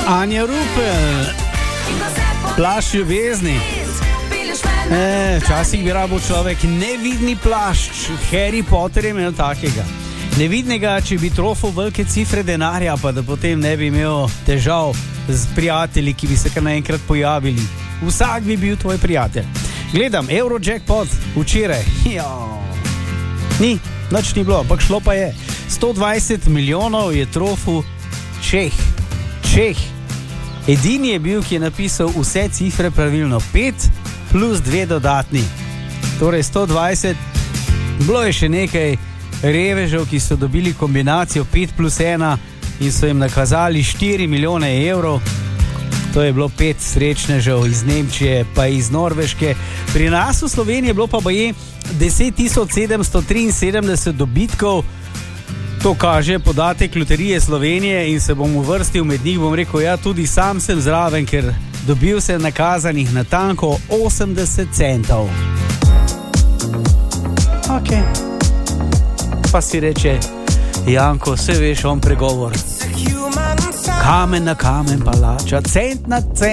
Anja Rupel, plašč ljubezni. Včasih bi rabo človek nevidni plašč. Harry Potter je imel takega. Nevidnega, če bi trofil velike cifre denarja, pa da potem ne bi imel težav z prijatelji, ki bi se kar naenkrat pojavili. Vsak bi bil tvoj prijatelj. Gledam Eurojackpot včeraj. Nič ni bilo, ampak šlo pa je. 120 milijonov je trofil Čeh. Edini je bil, ki je napisal vse cifre pravilno. 5 plus 2 dodatni. Torej 120. Bilo je še nekaj revežev, ki so dobili kombinacijo 5 plus 1 in so jim nakazali 4 milijone evrov. To je bilo 5 srečnežev iz Nemčije pa iz Norveške. Pri nas v Sloveniji je bilo pa baje 10.773 dobitkov. To kaže podatek Loterije Slovenije in se bom uvrstil med njih. Bom rekel, ja, tudi sam sem zraven, ker dobil sem nakazanih natanko 80 centov. Ok. Pa si reče Janko, se veš on pregovor. Kamen na kamen palača, cent na cent.